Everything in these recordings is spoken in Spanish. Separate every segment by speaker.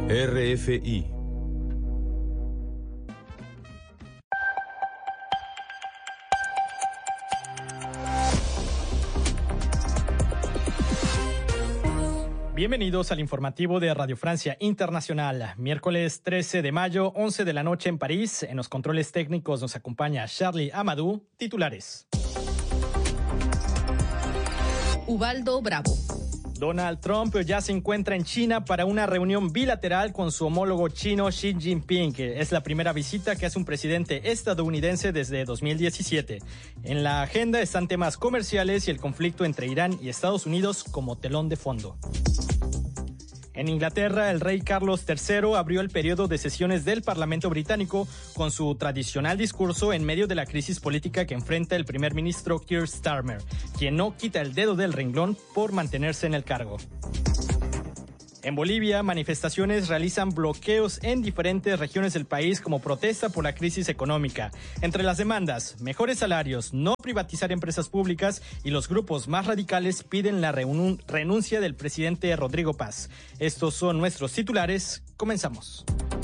Speaker 1: RFI.
Speaker 2: Bienvenidos al informativo de Radio Francia Internacional. Miércoles 13 de mayo, 11 de la noche en París. En los controles técnicos nos acompaña Charlie Amadou. Titulares.
Speaker 3: Ubaldo Bravo.
Speaker 2: Donald Trump ya se encuentra en China para una reunión bilateral con su homólogo chino Xi Jinping, que es la primera visita que hace un presidente estadounidense desde 2017. En la agenda están temas comerciales y el conflicto entre Irán y Estados Unidos como telón de fondo. En Inglaterra, el rey Carlos III abrió el periodo de sesiones del Parlamento británico con su tradicional discurso en medio de la crisis política que enfrenta el primer ministro Keir Starmer, quien no quita el dedo del renglón por mantenerse en el cargo. En Bolivia, manifestaciones realizan bloqueos en diferentes regiones del país como protesta por la crisis económica. Entre las demandas, mejores salarios, no privatizar empresas públicas y los grupos más radicales piden la renuncia del presidente Rodrigo Paz. Estos son nuestros titulares. Comenzamos.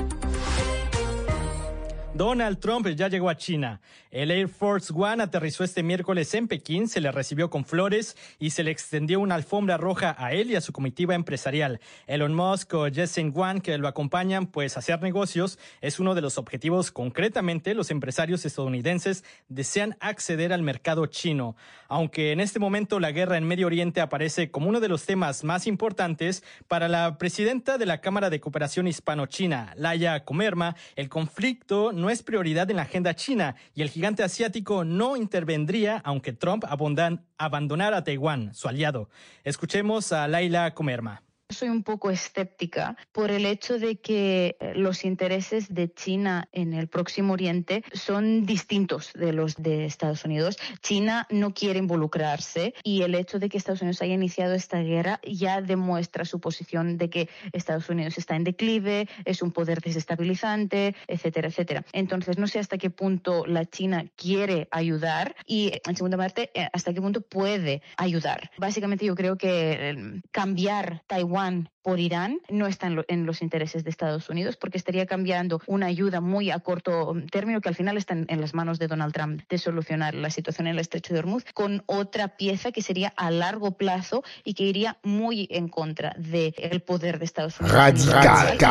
Speaker 2: Donald Trump ya llegó a China. El Air Force One aterrizó este miércoles en Pekín, se le recibió con flores y se le extendió una alfombra roja a él y a su comitiva empresarial. Elon Musk o Jensen Huang, que lo acompañan, pues hacer negocios es uno de los objetivos. Concretamente, los empresarios estadounidenses desean acceder al mercado chino. Aunque en este momento la guerra en Medio Oriente aparece como uno de los temas más importantes, para la presidenta de la Cámara de Cooperación Hispano-China, Laia Comerma, el conflicto no es prioridad en la agenda china y el gigante asiático no intervendría aunque Trump abandonara a Taiwán, su aliado. Escuchemos a Laia Comerma.
Speaker 4: Soy un poco escéptica por el hecho de que los intereses de China en el Próximo Oriente son distintos de los de Estados Unidos. China no quiere involucrarse y el hecho de que Estados Unidos haya iniciado esta guerra ya demuestra su posición de que Estados Unidos está en declive, es un poder desestabilizante, etcétera, etcétera. Entonces, no sé hasta qué punto la China quiere ayudar y, en segunda parte, hasta qué punto puede ayudar. Básicamente, yo creo que cambiar Taiwán por Irán no está en los intereses de Estados Unidos porque estaría cambiando una ayuda muy a corto término que al final está en las manos de Donald Trump de solucionar la situación en el Estrecho de Hormuz con otra pieza que sería a largo plazo y que iría muy en contra del poder de Estados Unidos. Radical. Y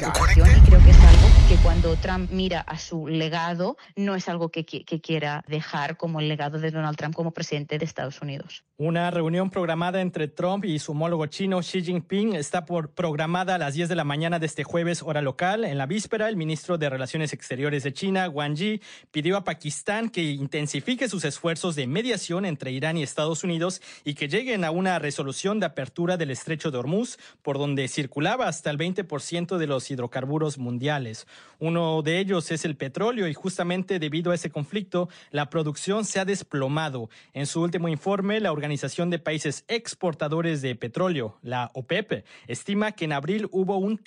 Speaker 4: creo que es algo que cuando Trump mira a su legado no es algo que quiera dejar como el legado de Donald Trump como presidente de Estados Unidos.
Speaker 2: Una reunión programada entre Trump y su homólogo chino Xi Jinping está programada a las 10 de la mañana de este jueves, hora local. En la víspera, el ministro de Relaciones Exteriores de China, Wang Yi, pidió a Pakistán que intensifique sus esfuerzos de mediación entre Irán y Estados Unidos y que lleguen a una resolución de apertura del Estrecho de Hormuz, por donde circulaba hasta el 20% de los hidrocarburos mundiales. Uno de ellos es el petróleo y justamente debido a ese conflicto, la producción se ha desplomado. En su último informe, la Organización de Países Exportadores de Petróleo, la OPEP, estima que en abril hubo un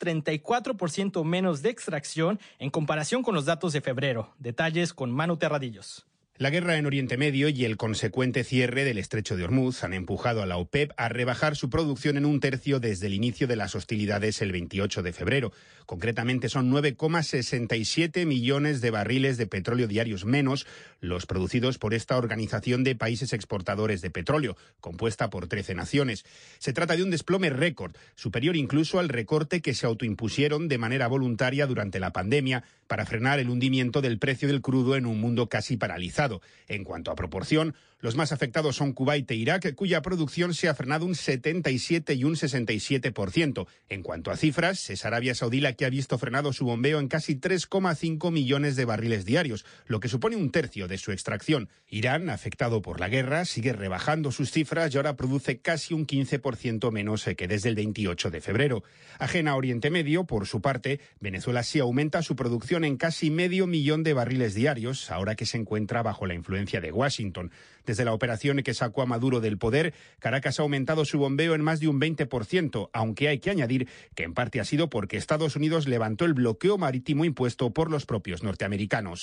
Speaker 2: 34% menos de extracción en comparación con los datos de febrero. Detalles con Manu Terradillos.
Speaker 5: La guerra en Oriente Medio y el consecuente cierre del Estrecho de Hormuz han empujado a la OPEP a rebajar su producción en un tercio desde el inicio de las hostilidades el 28 de febrero. Concretamente son 9,67 millones de barriles de petróleo diarios menos los producidos por esta Organización de Países Exportadores de Petróleo, compuesta por 13 naciones. Se trata de un desplome récord, superior incluso al recorte que se autoimpusieron de manera voluntaria durante la pandemia para frenar el hundimiento del precio del crudo en un mundo casi paralizado. En cuanto a proporción, los más afectados son Kuwait e Irak, cuya producción se ha frenado un 77 y un 67%. En cuanto a cifras, es Arabia Saudí la que ha visto frenado su bombeo en casi 3,5 millones de barriles diarios, lo que supone un tercio de su extracción. Irán, afectado por la guerra, sigue rebajando sus cifras y ahora produce casi un 15% menos que desde el 28 de febrero. Ajena a Oriente Medio, por su parte, Venezuela sí aumenta su producción en casi 500.000 de barriles diarios, ahora que se encuentra bajo la influencia de Washington. Desde la operación que sacó a Maduro del poder, Caracas ha aumentado su bombeo en más de un 20%, aunque hay que añadir que en parte ha sido porque Estados Unidos levantó el bloqueo marítimo impuesto por los propios norteamericanos.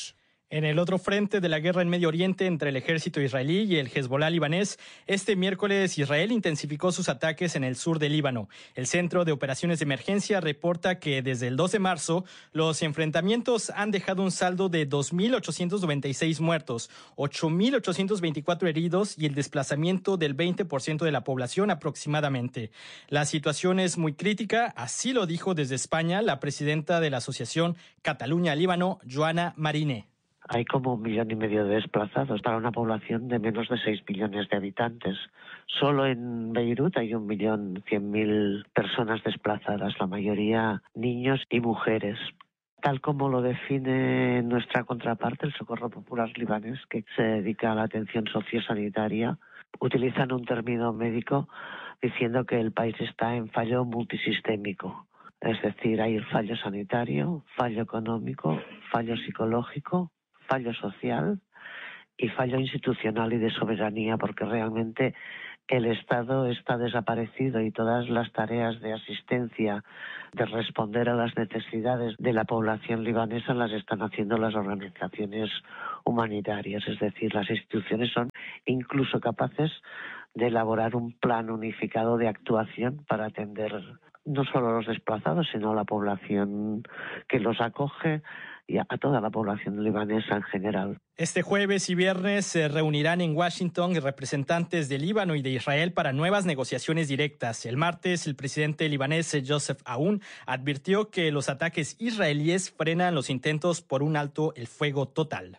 Speaker 2: En el otro frente de la guerra en Medio Oriente entre el ejército israelí y el Hezbollah libanés, este miércoles Israel intensificó sus ataques en el sur del Líbano. El Centro de Operaciones de Emergencia reporta que desde el 2 de marzo los enfrentamientos han dejado un saldo de 2.896 muertos, 8.824 heridos y el desplazamiento del 20% de la población aproximadamente. La situación es muy crítica, así lo dijo desde España la presidenta de la Asociación Cataluña-Líbano, Joana Marine.
Speaker 1: Hay como 1,5 millones de desplazados para una población de menos de 6 millones de habitantes. Solo en Beirut hay 1.100.000 personas desplazadas, la mayoría niños y mujeres. Tal como lo define nuestra contraparte, el Socorro Popular Libanés, que se dedica a la atención sociosanitaria, utilizan un término médico diciendo que el país está en fallo multisistémico. Es decir, hay fallo sanitario, fallo económico, fallo psicológico, fallo social y fallo institucional y de soberanía, porque realmente el Estado está desaparecido y todas las tareas de asistencia, de responder a las necesidades de la población libanesa las están haciendo las organizaciones humanitarias. Es decir, las instituciones son incluso capaces de elaborar un plan unificado de actuación para atender no solo a los desplazados, sino a la población que los acoge y a toda la población libanesa en general.
Speaker 2: Este jueves y viernes se reunirán en Washington representantes de Líbano y de Israel para nuevas negociaciones directas. El martes, el presidente libanés Joseph Aoun advirtió que los ataques israelíes frenan los intentos por un alto el fuego total.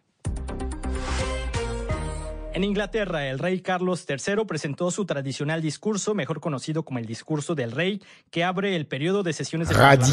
Speaker 2: En Inglaterra, el rey Carlos III presentó su tradicional discurso, mejor conocido como el discurso del rey, que abre el periodo de sesiones de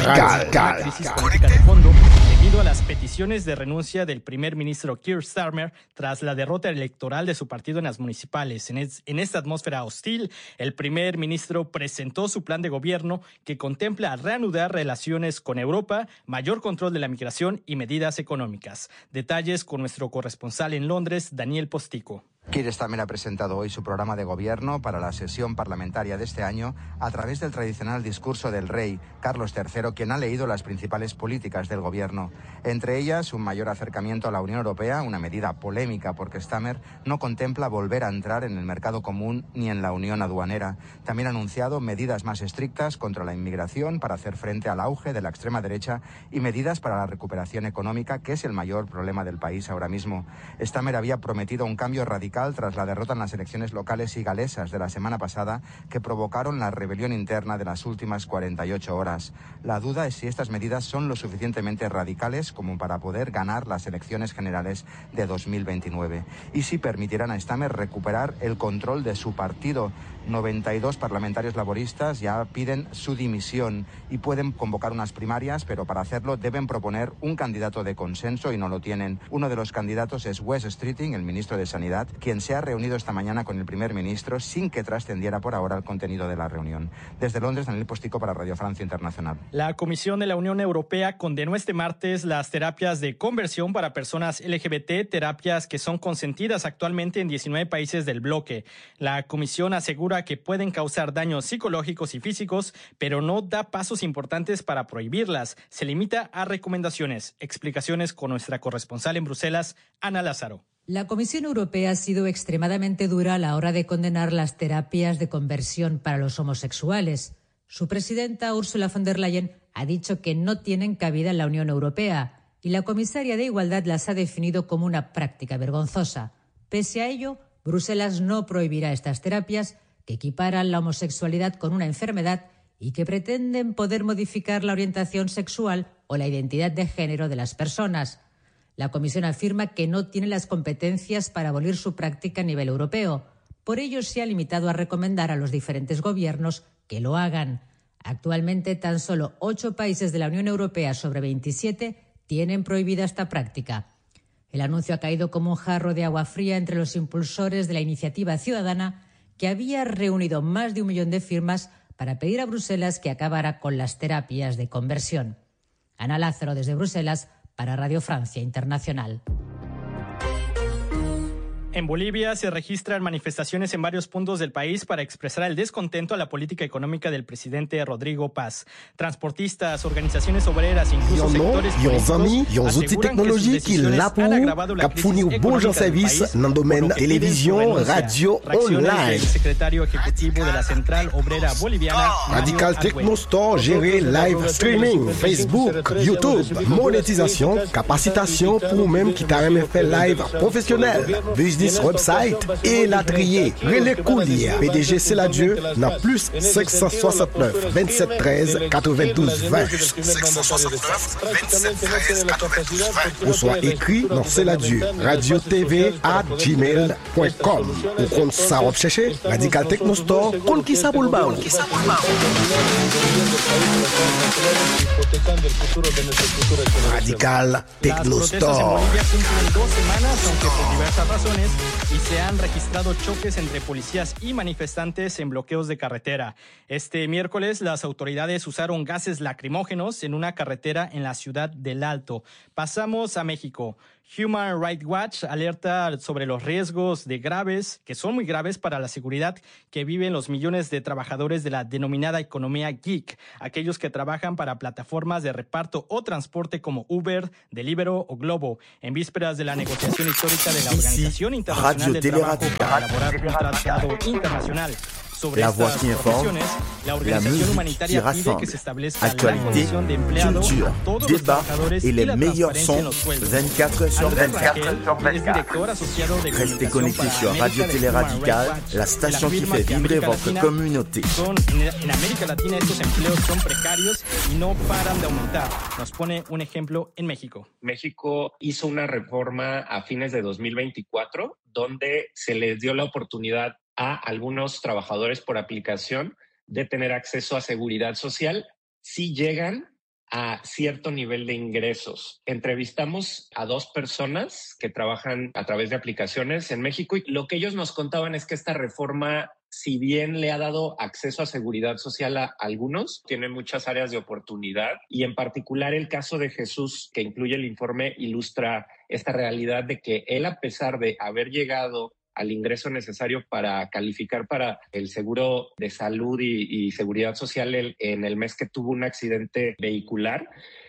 Speaker 2: una crisis política de fondo debido a las peticiones de renuncia del primer ministro Keir Starmer tras la derrota electoral de su partido en las municipales. En esta atmósfera hostil, el primer ministro presentó su plan de gobierno que contempla reanudar relaciones con Europa, mayor control de la migración y medidas económicas. Detalles con nuestro corresponsal en Londres, Daniel Postico.
Speaker 6: Keir Starmer ha presentado hoy su programa de gobierno para la sesión parlamentaria de este año a través del tradicional discurso del rey Carlos III, quien ha leído las principales políticas del gobierno. Entre ellas, un mayor acercamiento a la Unión Europea, una medida polémica porque Starmer no contempla volver a entrar en el mercado común ni en la unión aduanera. También ha anunciado medidas más estrictas contra la inmigración para hacer frente al auge de la extrema derecha y medidas para la recuperación económica, que es el mayor problema del país ahora mismo. Starmer había prometido un cambio radical tras la derrota en las elecciones locales y galesas de la semana pasada que provocaron la rebelión interna de las últimas 48 horas. La duda es si estas medidas son lo suficientemente radicales como para poder ganar las elecciones generales de 2029 y si permitirán a Starmer recuperar el control de su partido. 92 parlamentarios laboristas ya piden su dimisión y pueden convocar unas primarias, pero para hacerlo deben proponer un candidato de consenso y no lo tienen. Uno de los candidatos es Wes Streeting, el ministro de Sanidad, quien se ha reunido esta mañana con el primer ministro sin que trascendiera por ahora el contenido de la reunión. Desde Londres, Daniel Postico para Radio Francia Internacional.
Speaker 2: La Comisión de la Unión Europea condenó este martes las terapias de conversión para personas LGBT, terapias que son consentidas actualmente en 19 países del bloque. La Comisión asegura que pueden causar daños psicológicos y físicos, pero no da pasos importantes para prohibirlas. Se limita a recomendaciones. Explicaciones con nuestra corresponsal en Bruselas, Ana Lázaro.
Speaker 7: La Comisión Europea ha sido extremadamente dura a la hora de condenar las terapias de conversión para los homosexuales. Su presidenta, Ursula von der Leyen, ha dicho que no tienen cabida en la Unión Europea y la comisaria de Igualdad las ha definido como una práctica vergonzosa. Pese a ello, Bruselas no prohibirá estas terapias que equiparan la homosexualidad con una enfermedad y que pretenden poder modificar la orientación sexual o la identidad de género de las personas. La Comisión afirma que no tiene las competencias para abolir su práctica a nivel europeo. Por ello, se ha limitado a recomendar a los diferentes gobiernos que lo hagan. Actualmente, tan solo 8 países de la Unión Europea sobre 27 tienen prohibida esta práctica. El anuncio ha caído como un jarro de agua fría entre los impulsores de la iniciativa ciudadana, que había reunido más de 1 millón de firmas para pedir a Bruselas que acabara con las terapias de conversión. Ana Lázaro, desde Bruselas, para Radio Francia Internacional.
Speaker 2: En Bolivia se registran manifestaciones en varios puntos del país para expresar el descontento a la política económica del presidente Rodrigo Paz. Transportistas, organizaciones obreras, incluso sectores políticos aseguran que sus decisiones han agravado la crisis económica del país,
Speaker 8: domaine télévision, radio, online.
Speaker 2: El secretario ejecutivo de la Central Obrera Boliviana,
Speaker 8: Radical Techno Store, gérer live streaming, Facebook, YouTube, monétisation, capacitation pour même qui t'a même fait live professionnel. Business website et la trier. Relais Coulier, PDG C'est la Dieu, n'a plus 569 27 13 92 20. 569 27 13 92 20. Ou soit écrit dans C'est la Dieu, radiotv@gmail.com. Ou compte ça chercher Radical Techno Store, compte qui ça pour le baon. Radical Techno Store.
Speaker 2: En Bolivia cumplen 2 semanas, aunque por diversas razones, y se han registrado choques entre policías y manifestantes en bloqueos de carretera. Este miércoles, las autoridades usaron gases lacrimógenos en una carretera en la ciudad del Alto. Pasamos a México. Human Rights Watch alerta sobre los riesgos que son muy graves para la seguridad que viven los millones de trabajadores de la denominada economía geek, aquellos que trabajan para plataformas de reparto o transporte como Uber, Deliveroo o Globo, en vísperas de la negociación histórica de la Organización Internacional del Trabajo para elaborar un tratado internacional. Sobre estas profesiones, la organización humanitaria pide que se establezca la condición de empleado a todos los trabajadores y la transparencia en los sueldos.
Speaker 9: 24 sur 24.
Speaker 2: Es director asociado de
Speaker 9: Restez
Speaker 2: comunicación
Speaker 9: connectés sur
Speaker 2: para
Speaker 9: Radio Télé Radical, la station qui fait vibrer votre communauté.
Speaker 2: En América Latina estos empleos son precarios y no paran de aumentar. Nos pone un ejemplo en México.
Speaker 10: México hizo una reforma a fines de 2024 donde se les dio la oportunidad a algunos trabajadores por aplicación de tener acceso a seguridad social si llegan a cierto nivel de ingresos. Entrevistamos a 2 personas que trabajan a través de aplicaciones en México y lo que ellos nos contaban es que esta reforma, si bien le ha dado acceso a seguridad social a algunos, tiene muchas áreas de oportunidad y en particular el caso de Jesús que incluye el informe ilustra esta realidad de que él, a pesar de haber llegado al ingreso necesario para calificar para el seguro de salud y seguridad social en el mes que tuvo un accidente vehicular,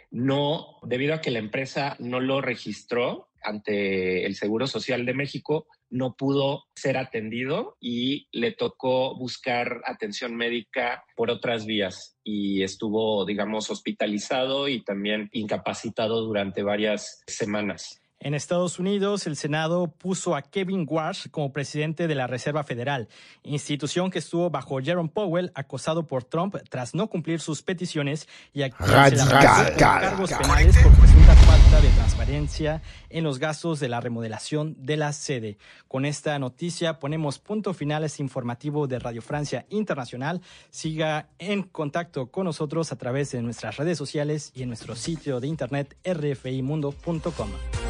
Speaker 10: no, debido a que la empresa no lo registró ante el Seguro Social de México, no pudo ser atendido y le tocó buscar atención médica por otras vías y estuvo, digamos, hospitalizado y también incapacitado durante varias semanas.
Speaker 2: En Estados Unidos, el Senado puso a Kevin Warsh como presidente de la Reserva Federal, institución que estuvo bajo Jerome Powell, acosado por Trump tras no cumplir sus peticiones y a quien se le acusó cargos penales por presunta falta de transparencia en los gastos de la remodelación de la sede. Con esta noticia ponemos punto final a este informativo de Radio Francia Internacional. Siga en contacto con nosotros a través de nuestras redes sociales y en nuestro sitio de internet rfimundo.com.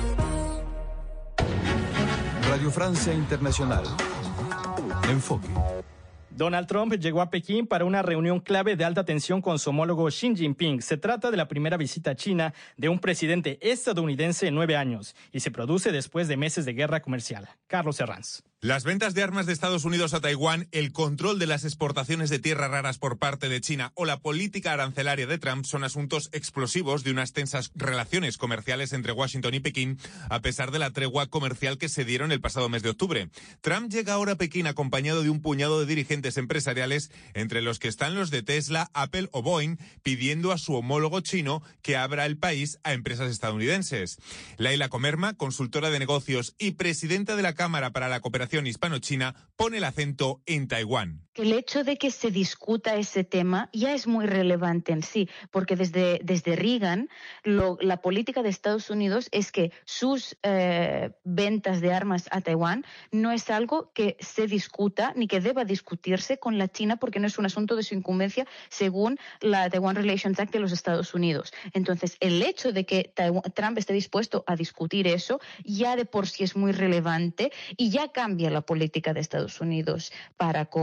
Speaker 11: Radio Francia Internacional. Enfoque.
Speaker 2: Donald Trump llegó a Pekín para una reunión clave de alta tensión con su homólogo Xi Jinping. Se trata de la primera visita a China de un presidente estadounidense en 9 años y se produce después de meses de guerra comercial. Carlos Herranz.
Speaker 12: Las ventas de armas de Estados Unidos a Taiwán, el control de las exportaciones de tierras raras por parte de China o la política arancelaria de Trump son asuntos explosivos de unas tensas relaciones comerciales entre Washington y Pekín, a pesar de la tregua comercial que se dieron el pasado mes de octubre. Trump llega ahora a Pekín acompañado de un puñado de dirigentes empresariales, entre los que están los de Tesla, Apple o Boeing, pidiendo a su homólogo chino que abra el país a empresas estadounidenses. Laila Comerma, consultora de negocios y presidenta de la Cámara para la Cooperación Hispano-China, pone el acento en Taiwán.
Speaker 4: El hecho de que se discuta ese tema ya es muy relevante en sí, porque desde Reagan la política de Estados Unidos es que sus ventas de armas a Taiwán no es algo que se discuta ni que deba discutirse con la China porque no es un asunto de su incumbencia según la Taiwan Relations Act de los Estados Unidos. Entonces, el hecho de que Trump esté dispuesto a discutir eso ya de por sí es muy relevante y ya cambia la política de Estados Unidos para con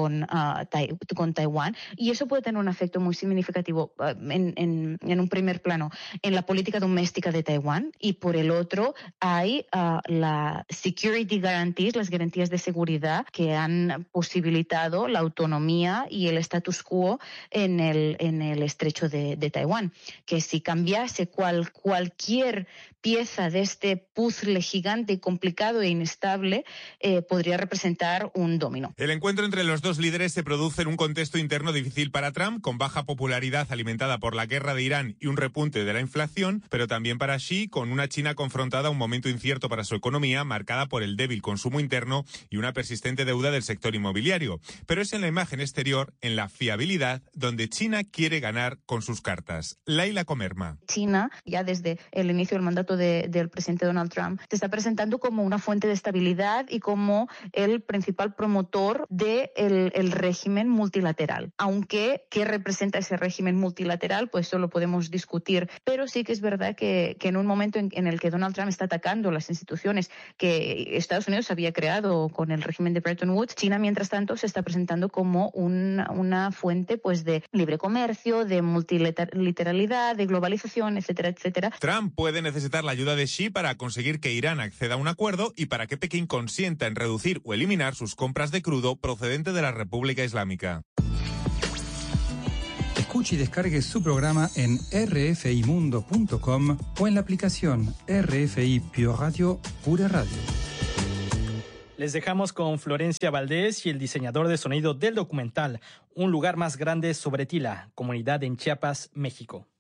Speaker 4: con Taiwán, y eso puede tener un efecto muy significativo en un primer plano en la política doméstica de Taiwán, y por el otro hay la security guarantees, las garantías de seguridad que han posibilitado la autonomía y el status quo en el estrecho de Taiwán, que si cambiase cualquier pieza de este puzzle gigante, complicado e inestable, podría representar un dominó.
Speaker 12: El encuentro entre los dos líderes se produce en un contexto interno difícil para Trump, con baja popularidad alimentada por la guerra de Irán y un repunte de la inflación, pero también para Xi, con una China confrontada a un momento incierto para su economía, marcada por el débil consumo interno y una persistente deuda del sector inmobiliario. Pero es en la imagen exterior, en la fiabilidad, donde China quiere ganar con sus cartas. Laila Comerma.
Speaker 4: China, ya desde el inicio del mandato del presidente Donald Trump, se está presentando como una fuente de estabilidad y como el principal promotor del régimen multilateral. Aunque, ¿qué representa ese régimen multilateral? Pues eso lo podemos discutir, pero sí que es verdad que en un momento en el que Donald Trump está atacando las instituciones que Estados Unidos había creado con el régimen de Bretton Woods, China, mientras tanto, se está presentando como una fuente pues de libre comercio, de multilateralidad, de globalización, etcétera, etcétera.
Speaker 12: Trump puede necesitar la ayuda de Xi para conseguir que Irán acceda a un acuerdo y para que Pekín consienta en reducir o eliminar sus compras de crudo procedente de la República Islámica.
Speaker 13: Escuche y descargue su programa en rfimundo.com o en la aplicación RFI Pure Radio, Pura Radio.
Speaker 2: Les dejamos con Florencia Valdés y el diseñador de sonido del documental Un lugar más grande sobre Tila, comunidad en Chiapas, México.